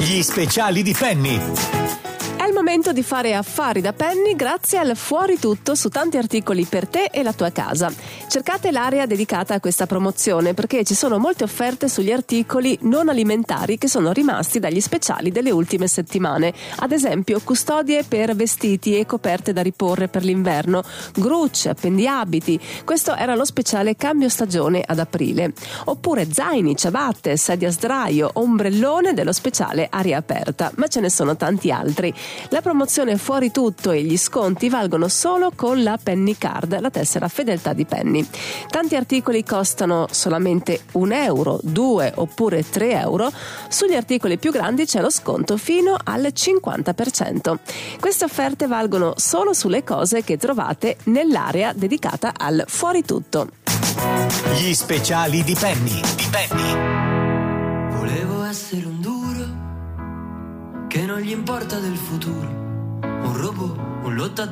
Gli speciali di Penny. È il momento di fare affari da Penny grazie al Fuori Tutto su tanti articoli per te e la tua casa. Cercate l'area dedicata a questa promozione perché ci sono molte offerte sugli articoli non alimentari che sono rimasti dagli speciali delle ultime settimane. Ad esempio, custodie per vestiti e coperte da riporre per l'inverno, grucce, appendiabiti. Questo era lo speciale cambio stagione ad aprile. Oppure zaini, ciabatte, sedia a sdraio, ombrellone dello speciale aria aperta. Ma ce ne sono tanti altri. La promozione Fuori Tutto e gli sconti valgono solo con la Penny Card, la tessera fedeltà di Penny. Tanti articoli costano solamente €1, 2 oppure €3. Sugli articoli più grandi c'è lo sconto fino al 50%. Queste offerte valgono solo sulle cose che trovate nell'area dedicata al Fuori Tutto. Gli speciali di Penny. Volevo essere un duro che non gli importa del futuro, un robot, un lottatore